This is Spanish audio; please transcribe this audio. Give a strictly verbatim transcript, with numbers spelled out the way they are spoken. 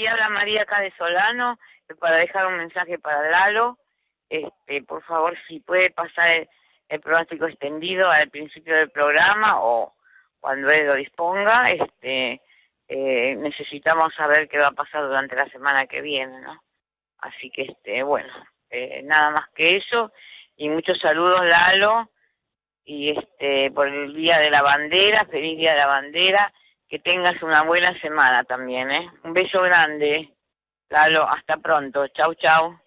sí, habla María acá de Solano, para dejar un mensaje para Lalo. Este, por favor, si puede pasar el, el pronóstico extendido al principio del programa o cuando él lo disponga. Este, eh, necesitamos saber qué va a pasar durante la semana que viene, ¿no? Así que, este, bueno, eh, nada más que eso. Y muchos saludos, Lalo. Y este, por el Día de la Bandera, feliz Día de la Bandera. Que tengas una buena semana también, ¿eh? Un beso grande, Lalo. Hasta pronto. Chau, chau.